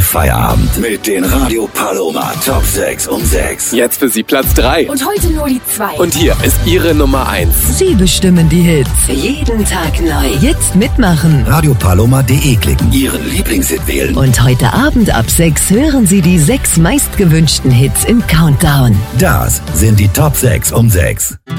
Feierabend mit den Radio Paloma Top 6 um 6. Jetzt für Sie Platz 3. Und heute nur die 2. Und hier ist Ihre Nummer 1. Sie bestimmen die Hits. Jeden Tag neu. Jetzt mitmachen. Radiopaloma.de klicken. Ihren Lieblingshit wählen. Und heute Abend ab 6 hören Sie die 6 meistgewünschten Hits im Countdown. Das sind die Top 6 um 6.